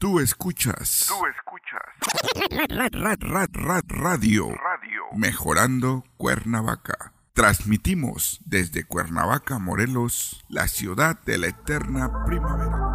Tú escuchas. Radio. Mejorando Cuernavaca. Transmitimos desde Cuernavaca, Morelos, la ciudad de la eterna primavera.